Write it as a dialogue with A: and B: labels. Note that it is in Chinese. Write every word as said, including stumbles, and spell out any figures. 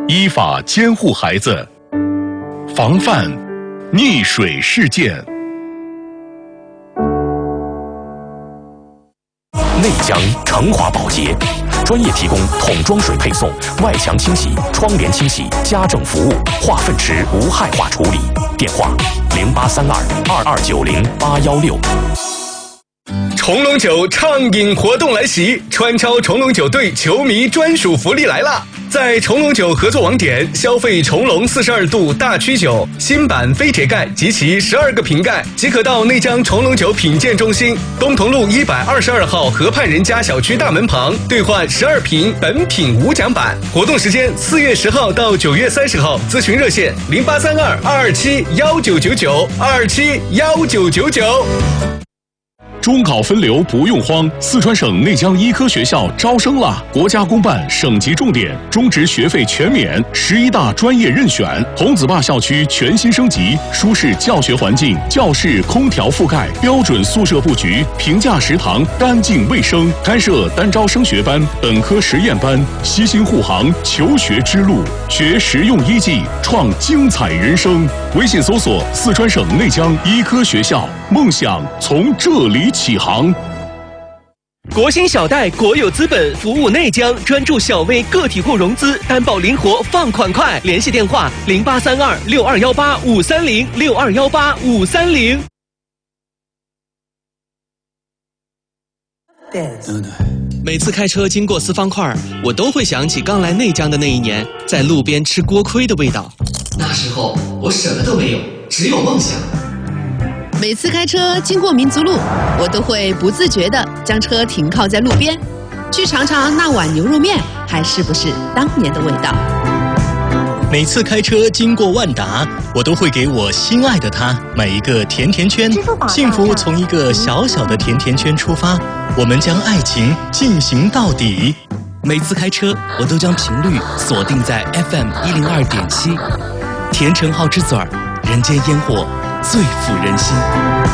A: 依法监护孩子，防范溺水事件。
B: 内江成华保洁，专业提供桶装水配送、外墙清洗、窗帘清洗、家政服务、化粪池无害化处理。电话：零八三二二二九零八幺六。
C: 重龙酒畅饮活动来袭，川超重龙酒队球迷专属福利来啦！在重龙酒合作网点消费重龙四十二度大曲酒新版飞铁盖及其十二个瓶盖，即可到内江重龙酒品鉴中心东同路一百二十二号河畔人家小区大门旁兑换十二瓶本品无奖版。活动时间四月十号到九月三十号，咨询热线零八三二二二七幺九九九二二七幺九九九。
A: 中考分流不用慌，四川省内江医科学校招生了！国家公办省级重点，中职学费全免，十一大专业任选。红子坝校区全新升级，舒适教学环境，教室空调覆盖，标准宿舍布局，平价食堂，干净卫生。开设单招升学班、本科实验班，悉心护航求学之路，学实用医技，创精彩人生。微信搜索四川省内江医科学校，梦想从这里起航。
D: 国兴小贷国有资本服务内江，专注小微个体户融资，担保灵活，放款快。联系电话零八三二六二幺八五三零六二幺八五三零。每次开车经过四方块，我都会想起刚来内江的那一年，在路边吃锅盔的味道。
E: 那时候我什么都没有，只有梦想。
F: 每次开车经过民族路，我都会不自觉地将车停靠在路边，去尝尝那碗牛肉面还是不是当年的味道。
G: 每次开车经过万达，我都会给我心爱的他买一个甜甜圈。幸福从一个小小的甜甜圈出发，我们将爱情进行到底。
H: 每次开车，我都将频率锁定在 F M 一零二点七，甜橙好之嘴儿，人间烟火最抚人心。